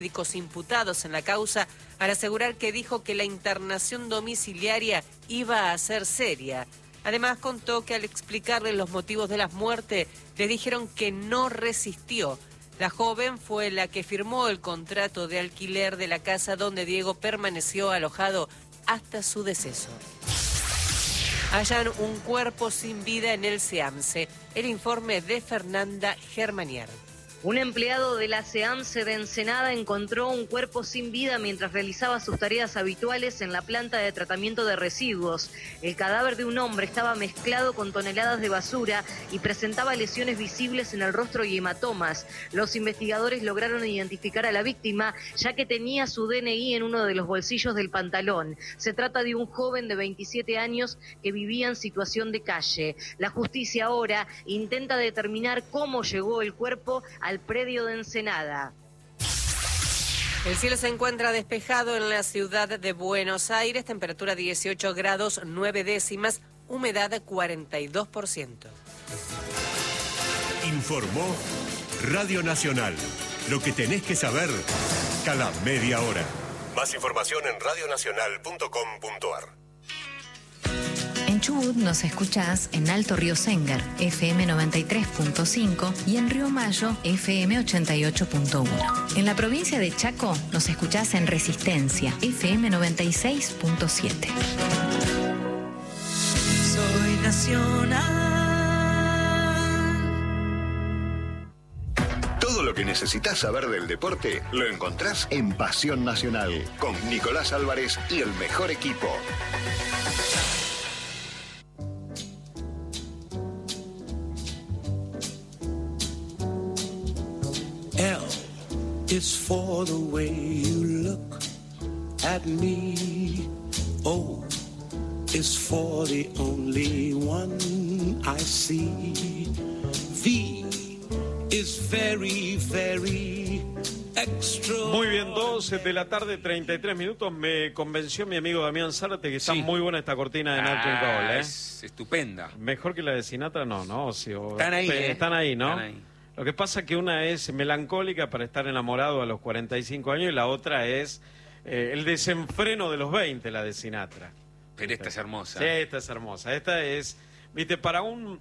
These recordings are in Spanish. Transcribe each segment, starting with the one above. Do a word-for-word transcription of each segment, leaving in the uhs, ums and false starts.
médicos imputados en la causa al asegurar que dijo que la internación domiciliaria iba a ser seria. Además contó que al explicarle los motivos de las muertes, le dijeron que no resistió. La joven fue la que firmó el contrato de alquiler de la casa donde Diego permaneció alojado hasta su deceso. Hallan un cuerpo sin vida en el SEAMSE. El informe de Fernanda Germanier. Un empleado de la SEAMSE de Ensenada encontró un cuerpo sin vida mientras realizaba sus tareas habituales en la planta de tratamiento de residuos. El cadáver de un hombre estaba mezclado con toneladas de basura y presentaba lesiones visibles en el rostro y hematomas. Los investigadores lograron identificar a la víctima, ya que tenía su D N I en uno de los bolsillos del pantalón. Se trata de un joven de veintisiete años que vivía en situación de calle. La justicia ahora intenta determinar cómo llegó el cuerpo a al predio de Ensenada. El cielo se encuentra despejado en la ciudad de Buenos Aires, temperatura dieciocho grados nueve décimas, humedad cuarenta y dos por ciento. Informó Radio Nacional. Lo que tenés que saber cada media hora. Más información en radio nacional punto com punto ar. En Chubut nos escuchás en Alto Río Sengar, F M noventa y tres punto cinco y en Río Mayo, F M ochenta y ocho punto uno. En la provincia de Chaco nos escuchás en Resistencia, F M noventa y seis punto siete. Soy nacional. Todo lo que necesitas saber del deporte lo encontrás en Pasión Nacional, con Nicolás Álvarez y el mejor equipo. L is for the way you look at me. O is for the only one I see. V is very, very extra. Muy bien, doce de la tarde, treinta y tres minutos. Me convenció mi amigo Damián Zárate que está sí. muy buena esta cortina de Nacho ah, Cole, ¿eh? Es estupenda. Mejor que la de Sinatra, no, ¿no? Sí, o, están ahí, pe, ¿eh? Están ahí, ¿no? Están ahí. Lo que pasa es que una es melancólica para estar enamorado a los cuarenta y cinco años y la otra es eh, el desenfreno de los veinte, la de Sinatra. Pero esta es hermosa. Sí, esta es hermosa. Esta es, viste, para un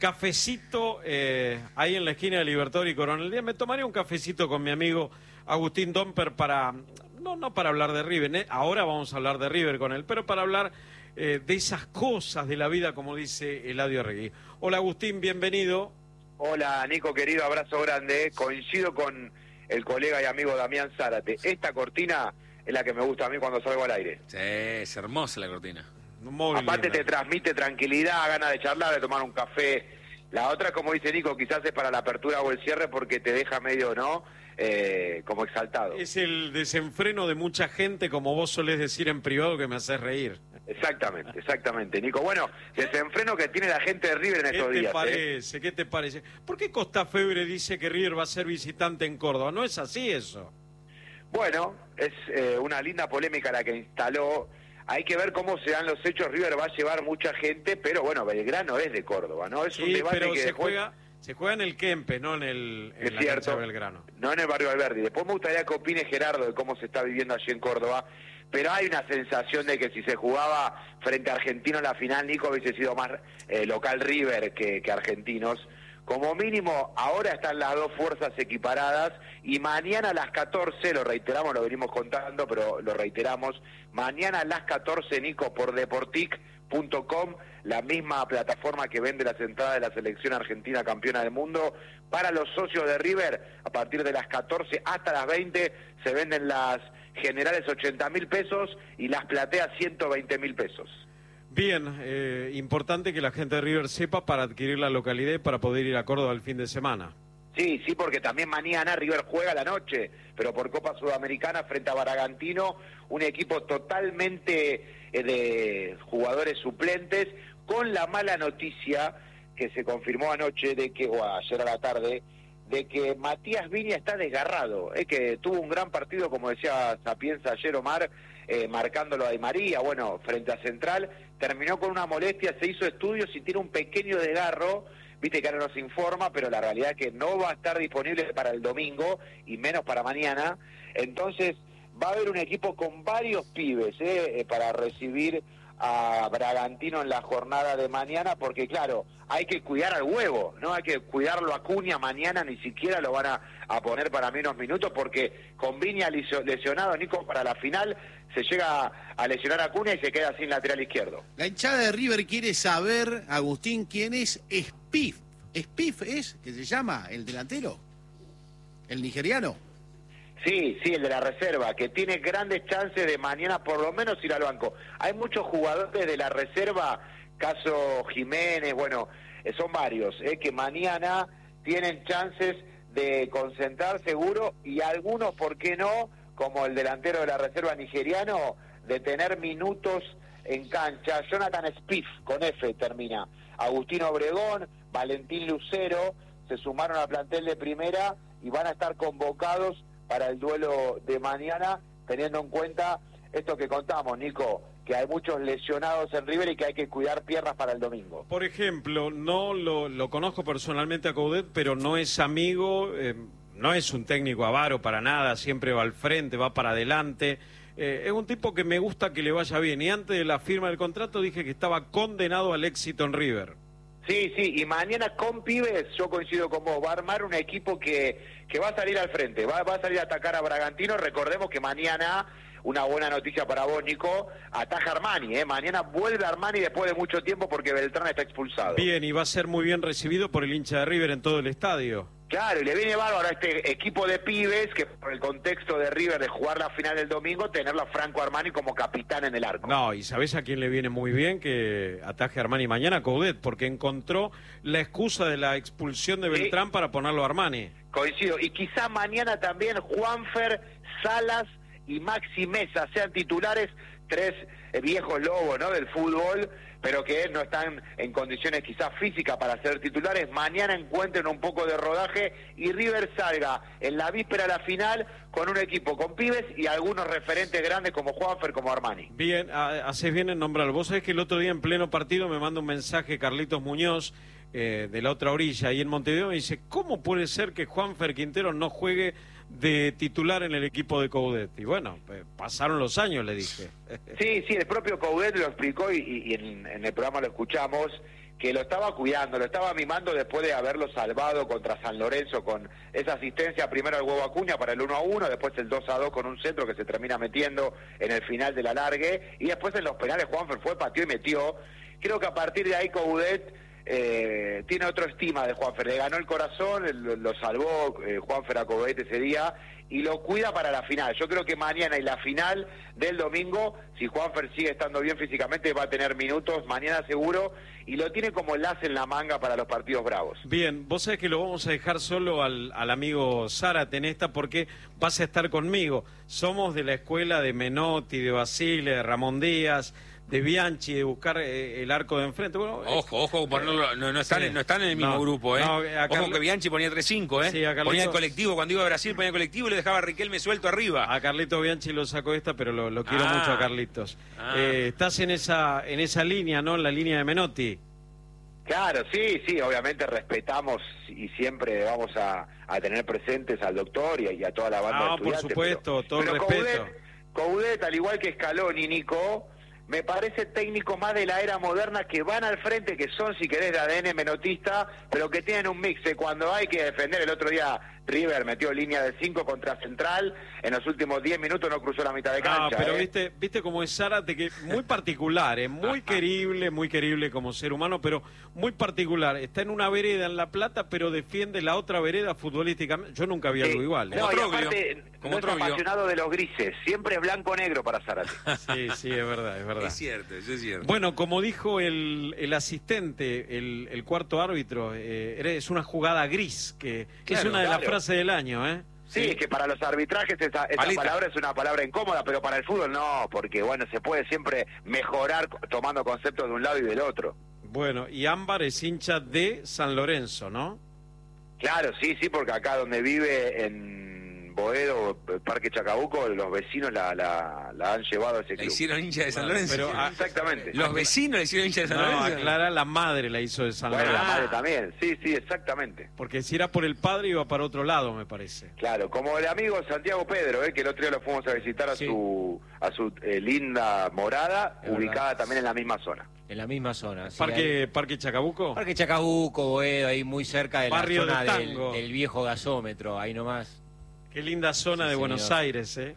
cafecito eh, ahí en la esquina de Libertador y Coronel Díaz, me tomaría un cafecito con mi amigo Agustín Domper para, no, no para hablar de River, ¿eh? Ahora vamos a hablar de River con él, pero para hablar eh, de esas cosas de la vida, como dice Eladio Arregui. Hola Agustín, bienvenido. Hola, Nico, querido, abrazo grande. Coincido con el colega y amigo Damián Zárate. Esta cortina es la que me gusta a mí cuando salgo al aire. Sí, es hermosa la cortina. Muy Aparte linda. Te transmite tranquilidad, ganas de charlar, de tomar un café. La otra, como dice Nico, quizás es para la apertura o el cierre porque te deja medio, ¿no? Eh, como exaltado. Es el desenfreno de mucha gente, como vos solés decir en privado, que me haces reír. Exactamente, exactamente, Nico. Bueno, desenfreno que tiene la gente de River en estos días. ¿Qué te parece? ¿eh? ¿Qué te parece? ¿Por qué Costa Febre dice que River va a ser visitante en Córdoba? ¿No es así eso? Bueno, es eh, una linda polémica la que instaló. Hay que ver cómo se dan los hechos. River va a llevar mucha gente, pero bueno, Belgrano es de Córdoba, ¿no? Es sí, un debate pero que se después... juega... Se juega en el Kempe, no en el en es la cierto, cancha de Belgrano. No en el barrio Alberdi. Después me gustaría que opine Gerardo de cómo se está viviendo allí en Córdoba. Pero hay una sensación de que si se jugaba frente a Argentinos la final, Nico, hubiese sido más eh, local River que, que Argentinos. Como mínimo, ahora están las dos fuerzas equiparadas y mañana a las catorce, lo reiteramos, lo venimos contando, pero lo reiteramos, mañana a las catorce, Nico, por deportic punto com, la misma plataforma que vende las entradas de la selección argentina campeona del mundo. Para los socios de River, a partir de las catorce hasta las veinte, se venden las generales ochenta mil pesos y las plateas ciento veinte mil pesos. Bien, eh, importante que la gente de River sepa para adquirir la localidad y para poder ir a Córdoba el fin de semana. Sí, sí, porque también mañana River juega la noche, pero por Copa Sudamericana frente a Bragantino, un equipo totalmente eh, de jugadores suplentes, con la mala noticia que se confirmó anoche, de que o ayer a la tarde, de que Matías Viña está desgarrado, es eh, que tuvo un gran partido, como decía Sapienza ayer, Omar, eh, marcándolo a Di María, bueno, frente a Central, terminó con una molestia, se hizo estudios y tiene un pequeño desgarro, viste que ahora no se informa, pero la realidad es que no va a estar disponible para el domingo y menos para mañana. Entonces va a haber un equipo con varios pibes eh, para recibir a Bragantino en la jornada de mañana, porque claro, hay que cuidar al huevo, no hay que cuidarlo a Acuña mañana, ni siquiera lo van a, a poner para menos minutos, porque con Viña lesionado, Nico, para la final se llega a lesionar a Acuña y se queda sin lateral izquierdo. La hinchada de River quiere saber, Agustín, quién es Spiff. ¿Spiff es, que se llama, el delantero? ¿El nigeriano? Sí, sí, el de la reserva, que tiene grandes chances de mañana por lo menos ir al banco. Hay muchos jugadores de la reserva, caso Jiménez, bueno, eh, son varios, eh, que mañana tienen chances de concentrar seguro, y algunos, ¿por qué no?, como el delantero de la reserva nigeriano, de tener minutos en cancha. Jonathan Spiff, con F termina. Agustín Obregón, Valentín Lucero, se sumaron al plantel de primera y van a estar convocados para el duelo de mañana, teniendo en cuenta esto que contamos, Nico, que hay muchos lesionados en River y que hay que cuidar piernas para el domingo. Por ejemplo, no lo, lo conozco personalmente a Coudet, pero no es amigo, eh, no es un técnico avaro para nada, siempre va al frente, va para adelante. Eh, es un tipo que me gusta que le vaya bien, y antes de la firma del contrato dije que estaba condenado al éxito en River. Sí, sí, y mañana con pibes, yo coincido con vos, va a armar un equipo que, que va a salir al frente, va, va a salir a atacar a Bragantino. Recordemos que mañana, una buena noticia para vos, Nico, ataja Armani, ¿eh? Mañana vuelve Armani después de mucho tiempo porque Beltrán está expulsado. Bien, y va a ser muy bien recibido por el hincha de River en todo el estadio. Claro, y le viene bárbaro a este equipo de pibes que, por el contexto de River de jugar la final del domingo, tenerlo a Franco Armani como capitán en el arco. No, y ¿sabés a quién le viene muy bien que ataje a Armani mañana? Coudet, porque encontró la excusa de la expulsión de Beltrán sí, para ponerlo a Armani. Coincido, y quizá mañana también Juanfer, Salas y Maxi Mesa sean titulares, tres eh, viejos lobos, ¿no?, del fútbol, pero que no están en condiciones quizás físicas para ser titulares. Mañana encuentren un poco de rodaje y River salga en la víspera de la final con un equipo con pibes y algunos referentes grandes como Juanfer, como Armani. Bien, haces bien en nombrarlo. Vos sabés que el otro día en pleno partido me manda un mensaje Carlitos Muñoz, eh, de la otra orilla, ahí en Montevideo, me dice, ¿cómo puede ser que Juanfer Quintero no juegue de titular en el equipo de Coudet? Y bueno, pues, pasaron los años, le dije. Sí, sí, el propio Coudet lo explicó y, y en, en el programa lo escuchamos, que lo estaba cuidando, lo estaba mimando después de haberlo salvado contra San Lorenzo con esa asistencia, primero al huevo Acuña para el uno a uno, después el dos a dos con un centro que se termina metiendo en el final del alargue, y después en los penales Juanfer fue, pateó y metió. Creo que a partir de ahí Coudet eh, tiene otra estima de Juanfer, le ganó el corazón, lo, lo salvó eh, Juanfer a Coudet ese día, y lo cuida para la final. Yo creo que mañana y la final del domingo, si Juanfer sigue estando bien físicamente, va a tener minutos mañana seguro, y lo tiene como enlace en la manga para los partidos bravos. Bien, vos sabés que lo vamos a dejar solo al, al amigo Zárate en esta, porque vas a estar conmigo. Somos de la escuela de Menotti, de Basile, de Ramón Díaz, de Bianchi, de buscar eh, el arco de enfrente. Bueno, ojo, ojo, ponerlo, no, no, están, sí. no están en el mismo no, grupo, ¿eh? No, ojo Carl... que Bianchi ponía tres cinco, ¿eh? Sí, Carlito... Ponía el colectivo, cuando iba a Brasil ponía el colectivo y le dejaba a Riquelme suelto arriba. A Carlito Bianchi lo sacó esta, pero lo, lo quiero ah. mucho a Carlitos. Ah. Eh, estás en esa, en esa línea, ¿no? En la línea de Menotti. Claro, sí, sí, obviamente respetamos y siempre vamos a, a tener presentes al doctor y a, y a toda la banda no, de estudiantes. No, por supuesto, pero, todo el pero respeto. Coudet, Coudet, al igual que Scaloni, Nico, me parece técnico más de la era moderna, que van al frente, que son, si querés, de A D N menotista, pero que tienen un mix. Cuando hay que defender, el otro día River metió línea de cinco contra Central, en los últimos diez minutos no cruzó la mitad de cancha. Ah, pero ¿eh? viste, viste cómo es Zárate, que muy particular, ¿eh? Muy querible, muy querible como ser humano, pero muy particular. Está en una vereda en La Plata, pero defiende la otra vereda futbolísticamente. Yo nunca vi sí. algo igual. ¿eh? No, y aparte, como no es apasionado de los grises, siempre es blanco-negro para Zárate. Sí, sí, es verdad, es verdad. Es cierto, eso es cierto. Bueno, como dijo el, el asistente, el, el cuarto árbitro, eh, es una jugada gris, que, que claro, es una de claro. las frases del año, ¿eh? Sí, sí, que para los arbitrajes esa, esa palabra es una palabra incómoda, pero para el fútbol no, porque bueno, se puede siempre mejorar tomando conceptos de un lado y del otro. Bueno, y Ámbar es hincha de San Lorenzo, ¿no? Claro, sí, sí, porque acá donde vive en Boedo, Parque Chacabuco, los vecinos la, la, la han llevado a ese club. ¿La hicieron hincha de San Lorenzo? Pero, ah, exactamente. ¿Los vecinos le hicieron hincha de San no, Lorenzo? aclara, la madre la hizo de San bueno, Lorenzo. la madre también, sí, sí, exactamente. Porque si era por el padre iba para otro lado, me parece. Claro, como el amigo Santiago Pedro, eh, que el otro día lo fuimos a visitar a sí. su a su eh, linda morada, es ubicada verdad. También en la misma zona. En la misma zona. Sí, ¿Parque, hay... ¿Parque Chacabuco? Parque Chacabuco, Boedo, ahí muy cerca de Barrio la zona del, del, del viejo gasómetro, ahí nomás. Qué linda zona sí, de Buenos señor. Aires, ¿eh?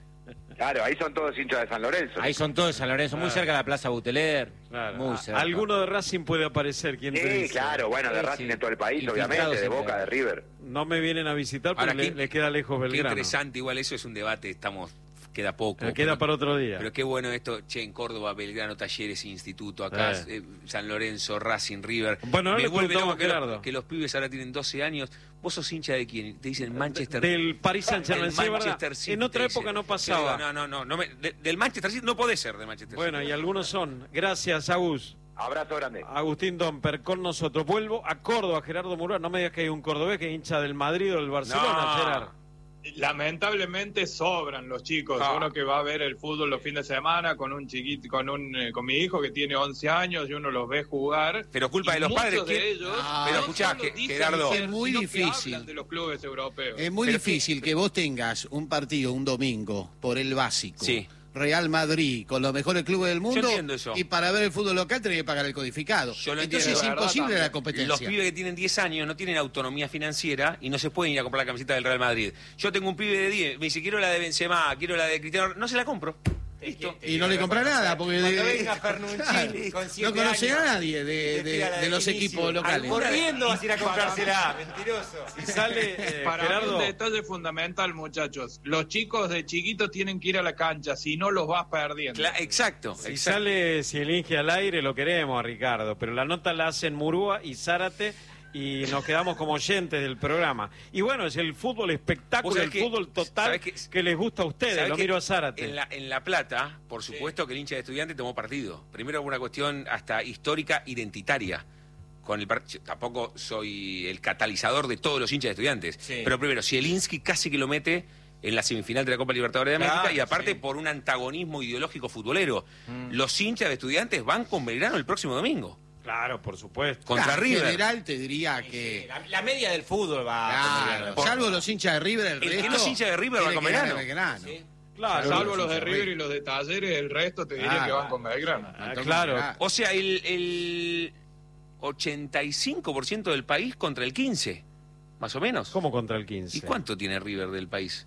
Claro, ahí son todos hinchas de San Lorenzo. Ahí son todos de San Lorenzo, muy cerca de la Plaza Buteler. Claro. Muy cerca. Alguno de Racing puede aparecer, ¿quién sí, te dice? claro, bueno, de sí, Racing sí. en todo el país, y obviamente, de Boca, de River. No me vienen a visitar porque le, les queda lejos Belgrano. Qué interesante, igual eso es un debate, estamos... Queda poco. Me queda pero, para otro día. Pero qué bueno esto, che, en Córdoba, Belgrano, Talleres, Instituto, acá eh. Eh, San Lorenzo, Racing, River. Bueno, ahora me vuelve loco que, los, que los pibes ahora tienen doce años. ¿Vos sos hincha de quién? Te dicen Manchester. Del Paris Saint-Germain. Sí, Manchester City. En otra época no pasaba. No, no, no. no me, de, del Manchester City no podés ser de Manchester bueno, City. Bueno, y algunos son. Gracias, Agus. Abrazo grande. Agustín Domper con nosotros. Vuelvo a Córdoba, Gerardo Murúa. No me digas que hay un cordobés que es hincha del Madrid o del Barcelona, no. Gerard. Lamentablemente sobran los chicos. Ah. Uno que va a ver el fútbol los fines de semana con un chiquito, con un eh, con mi hijo que tiene once años y uno los ve jugar. Pero culpa de los padres. De que... ellos, ah, pero escuchá, que, Gerardo, es muy difícil. De los clubes europeos. Es muy pero difícil que... que vos tengas un partido un domingo por el básico. Sí. Real Madrid, con los mejores clubes del mundo, eso. y para ver el fútbol local tenés que pagar el codificado. Yo lo Entonces entiendo, es imposible la, la competencia. Los pibes que tienen diez años no tienen autonomía financiera y no se pueden ir a comprar la camiseta del Real Madrid. Yo tengo un pibe de diez, me dice, quiero la de Benzema, quiero la de Cristiano, no se la compro. Listo. Y no le compra nada, porque cuando de, venga Fernucci con no conoce años, a nadie de, de, de, de los equipos locales. Corriendo vas a ir a comprársela, mentiroso. Y sale, eh, para Gerardo... mí un detalle fundamental, muchachos. Los chicos de chiquitos tienen que ir a la cancha, si no los vas perdiendo. Cla exacto. Si exacto. sale Cielinge al aire, lo queremos a Ricardo, pero la nota la hacen Murúa y Zárate y nos quedamos como oyentes del programa. Y bueno, es el fútbol espectáculo, el que, fútbol total que, que les gusta a ustedes. Lo miro a Zárate. En la, en La Plata, por supuesto sí. que el hincha de Estudiantes tomó partido. Primero por una cuestión hasta histórica, identitaria. Con el yo tampoco soy el catalizador de todos los hinchas de Estudiantes. Sí. Pero primero, Zielinski casi que lo mete en la semifinal de la Copa Libertadores de América, claro, y aparte sí. por un antagonismo ideológico futbolero. Mm. Los hinchas de Estudiantes van con Belgrano el próximo domingo. Claro, por supuesto. Contra claro, River. En general te diría que... Sí, la, la media del fútbol va claro, por... Salvo los hinchas de River, el, el resto... que no es hincha de River va con Belgrano. Sí. Claro, salvo los de River y los de Talleres, el resto te diría ah, que van con Belgrano. Ah, claro. O sea, el, el ochenta y cinco por ciento del país contra el quince, más o menos. ¿Cómo contra el quince? ¿Y cuánto tiene River del país?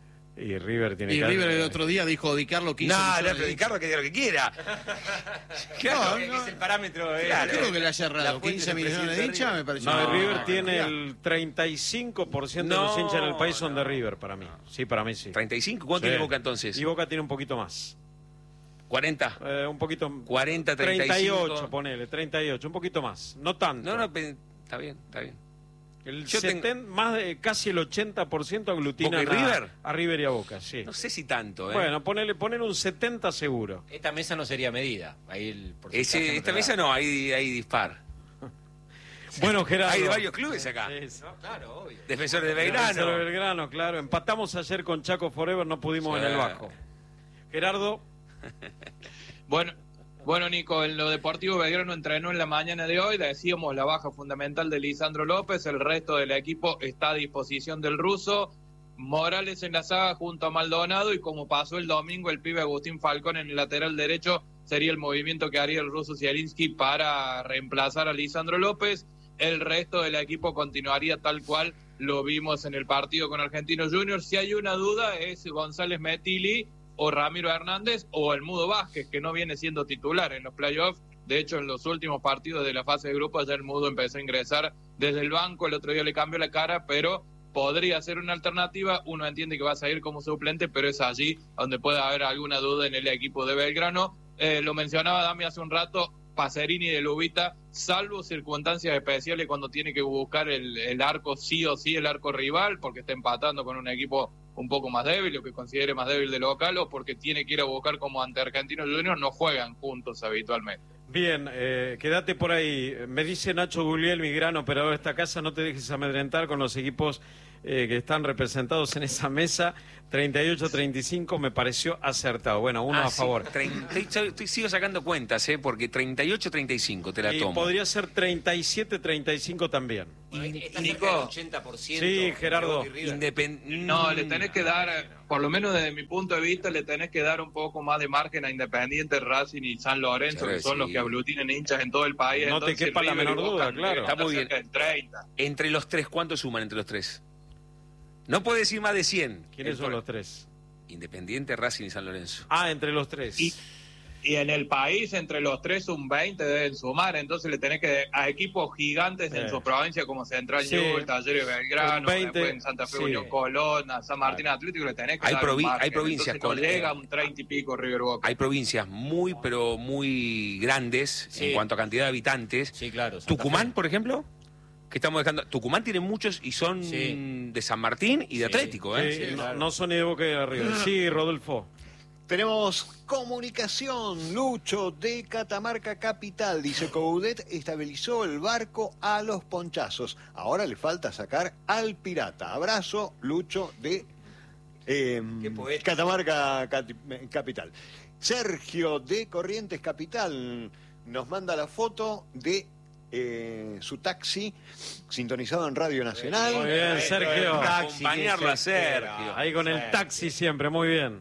Y River tiene y que... River el otro día dijo Di Carlo quince No, no, pero Di Carlo que diga lo que quiera. Claro, no, no. Es el parámetro. Eh, claro, creo que le haya errado quince millones de hinchas, me parece. No, no River no, tiene no. el treinta y cinco por ciento no, de los hinchas en el país son de River, para mí. Sí, para mí sí. ¿treinta y cinco? ¿Cuánto sí. tiene Boca entonces? Y Boca tiene un poquito más. ¿cuarenta? Eh, un poquito... cuarenta, treinta y cinco. treinta y ocho, ponele, treinta y ocho, un poquito más. No tanto. No, no, está bien, está bien. El setenta, tengo... más de casi el ochenta por ciento aglutina a River. A River y a Boca, sí. No sé si tanto, ¿eh? Bueno, ponele, poner un setenta seguro. Esta mesa no sería medida. Ahí el Ese, esta mesa no, hay, hay dispar. Bueno, Gerardo. Hay de varios clubes acá. Es... No, claro, obvio. Defensores de Belgrano. Defensores de Belgrano, claro. Empatamos ayer con Chaco Forever, no pudimos sí. en el bajo. Gerardo. Bueno... Bueno, Nico, en lo deportivo Belgrano entrenó en la mañana de hoy, decíamos la baja fundamental de Lisandro López, el resto del equipo está a disposición del ruso, Morales en la saga junto a Maldonado y como pasó el domingo el pibe Agustín Falcón en el lateral derecho sería el movimiento que haría el ruso Zielinski para reemplazar a Lisandro López, el resto del equipo continuaría tal cual lo vimos en el partido con Argentinos Juniors, si hay una duda es González Metilli, o Ramiro Hernández o el Mudo Vázquez, que no viene siendo titular en los playoffs. De hecho, en los últimos partidos de la fase de grupos ya el Mudo empezó a ingresar desde el banco, el otro día le cambió la cara, pero podría ser una alternativa. Uno entiende que va a salir como suplente, pero es allí donde puede haber alguna duda en el equipo de Belgrano. Eh, lo mencionaba Dami hace un rato, Pacerini de Lubita, salvo circunstancias especiales cuando tiene que buscar el, el arco sí o sí, el arco rival, porque está empatando con un equipo un poco más débil, o que considere más débil de local, o porque tiene que ir a buscar como ante Argentinos Juniors, no juegan juntos habitualmente. Bien, eh, quédate por ahí. Me dice Nacho Guglielmi, gran operador de esta casa, no te dejes amedrentar con los equipos eh, que están representados en esa mesa, treinta y ocho a treinta y cinco me pareció acertado. Bueno, uno Ah, a sí, favor. treinta, estoy, sigo sacando cuentas, ¿eh? Porque treinta y ocho a treinta y cinco te la Y tomo. podría ser treinta y siete a treinta y cinco también. Está cerca del ochenta por ciento. Sí, Gerardo. Independ... No, le tenés que dar, por lo menos desde mi punto de vista, le tenés que dar un poco más de margen a Independiente, Racing y San Lorenzo, Claro, que son sí. los que aglutinan hinchas en todo el país. No te Entonces, quepa la River y menor Boca duda, claro. Está muy bien. cerca del treinta. Entre los tres, ¿cuánto suman entre los tres? No puede decir más de cien. ¿Quiénes El- son los tres? Independiente, Racing y San Lorenzo. Ah, entre los tres. Y, y en el país, entre los tres, un veinte deben sumar. Entonces le tenés que, a equipos gigantes en Eh. su provincia, como Central Sí. Newell's, Talleres Belgrano, Un veinte, después en Santa Fe sí. Unión Colón, a San Martín Atlético, le tenés que Hay dar un provi- margen. hay provincias Entonces, con- no llega a un treinta y pico River Boca. Hay provincias muy, pero muy grandes Sí. en cuanto a cantidad de habitantes. Sí, claro. Santa Tucumán, Fe. por ejemplo, que estamos dejando. Tucumán tiene muchos y son Sí. de San Martín y de Sí. Atlético, ¿eh? Sí, Sí, no, claro. no son ni de Boca ni de River. Sí, Rodolfo. Tenemos comunicación. Lucho de Catamarca Capital. Dice Coudet estabilizó el barco a los ponchazos. Ahora le falta sacar al pirata. Abrazo, Lucho de eh, Qué poeta. Catamarca Cati- Capital. Sergio de Corrientes Capital nos manda la foto de eh, su taxi sintonizado en Radio Nacional. Muy bien, Sergio. Acompañarlo a Sergio. Ahí con el taxi siempre, muy bien.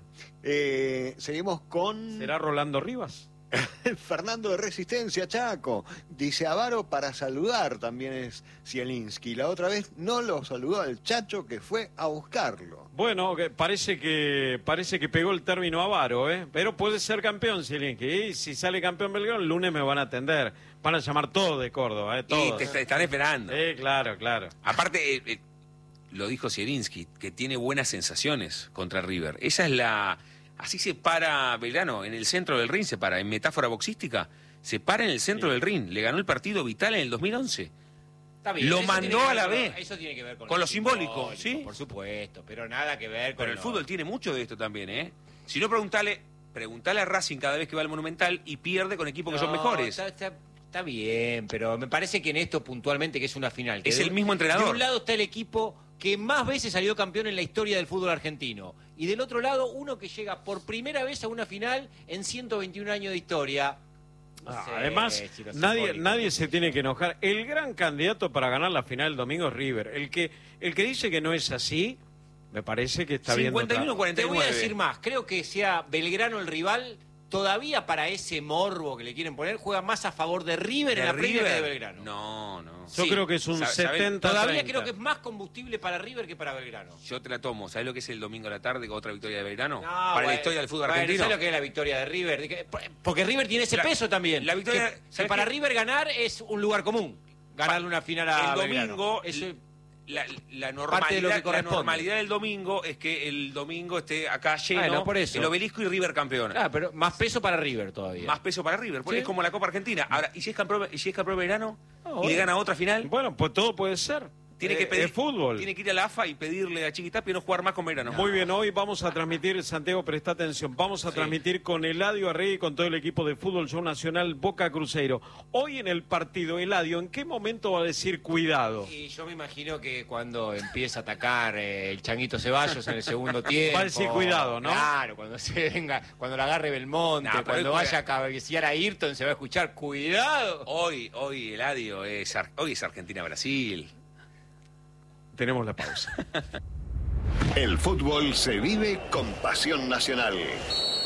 Eh, seguimos con ¿Será Rolando Rivas? Fernando de Resistencia Chaco. Dice Avaro para saludar también es Zielinski. La otra vez no lo saludó al Chacho que fue a buscarlo. Bueno, que parece que parece que pegó el término avaro, ¿eh? Pero puede ser campeón, Zielinski. Y si sale campeón Belgrano, el lunes me van a atender. Van a llamar todos de Córdoba, ¿eh? Y Todos. te, te están esperando. Sí, claro, claro. Aparte, eh, eh, lo dijo Zielinski, que tiene buenas sensaciones contra River. Esa es la... Así se para Belgrano, en el centro del ring se para, en metáfora boxística, se para en el centro Sí. del ring. Le ganó el partido vital en el dos mil once. Está bien, Lo eso mandó tiene que a ver la con B. lo- Eso tiene que ver con, Con lo simbólico, ¿sí? Por supuesto, pero nada que ver con Pero el lo- fútbol tiene mucho de esto también, ¿eh? Si no, preguntale, preguntale a Racing cada vez que va al Monumental y pierde con equipos que son No, mejores. Está, está- está bien, pero me parece que en esto puntualmente, que es una final. que Es de el un- mismo entrenador. De un lado está el equipo que más veces salió campeón en la historia del fútbol argentino. Y del otro lado, uno que llega por primera vez a una final en ciento veintiún años de historia. No Ah, sé Además, si lo nadie, simbólico. nadie se tiene que enojar. El gran candidato para ganar la final el domingo es River. El que, el que dice que no es así, me parece que está viendo cincuenta y uno otra- cuarenta Te y voy a nueve. decir más, creo que sea Belgrano el rival, todavía para ese morbo que le quieren poner, juega más a favor de River ¿De en la Premier que de River? Belgrano. No, no. Yo Sí. creo que es un Sa- ¿sabés? setenta Todavía treinta. creo que es más combustible para River que para Belgrano. Yo te la tomo. ¿Sabes lo que es el domingo a la tarde con otra victoria de Belgrano? No, Para bueno, la historia del fútbol bueno, argentino. ¿sabes lo que es la victoria de River? De que- Porque River tiene ese La- peso también. la victoria- Que- que ¿sabes para qué? River ganar es un lugar común. Ganarle una final a el Belgrano. domingo, Eso- la, la Parte de lo normalidad, que la corresponde. normalidad del domingo es que el domingo esté acá lleno Bueno, por eso. el obelisco y River campeón. Claro, pero más peso para River todavía. Más peso para River, porque Sí. es como la Copa Argentina. Ahora, ¿y si es campeón, y si es campeón Belgrano? Ah, ¿Y bueno. le gana otra final? Bueno, pues todo puede ser. Tiene Eh, que pedir es fútbol. Tiene que ir a la A F A y pedirle a Chiquitapia no jugar más con Belgrano. Muy bien, hoy vamos a transmitir, Santiago, presta atención, vamos a Sí. transmitir con Eladio Arregui y con todo el equipo de Fútbol Show Nacional Boca Cruzeiro. Hoy en el partido, Eladio, ¿en qué momento va a decir cuidado? Y yo me imagino que cuando empieza a atacar eh, el Changuito Ceballos en el segundo tiempo. Va a decir cuidado, ¿no? Claro, cuando se venga, cuando la agarre Belmonte, No, pero cuando hoy juega- vaya a cabecear a Ayrton se va a escuchar cuidado. Hoy, hoy Eladio es, Ar- hoy es Argentina-Brasil. Tenemos la pausa. El fútbol se vive con pasión nacional.